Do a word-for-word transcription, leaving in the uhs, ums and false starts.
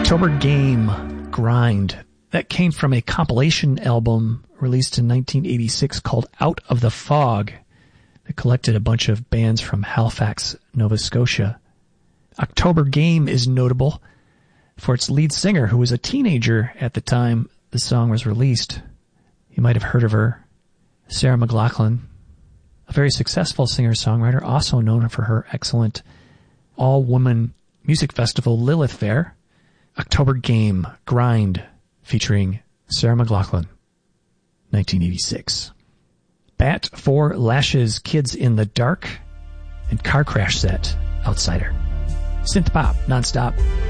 October Game, Grind. That came from a compilation album released in nineteen eighty-six called Out of the Fog. That collected a bunch of bands from Halifax, Nova Scotia. October Game is notable for its lead singer, who was a teenager at the time the song was released. You might have heard of her, Sarah McLachlan, a very successful singer-songwriter, also known for her excellent all-woman music festival, Lilith Fair. October Game, Grind, featuring Sarah McLachlan, nineteen eighty-six. Bat for Lashes, Kids in the Dark, and Car Crash Set, Outsider. Synth pop, nonstop.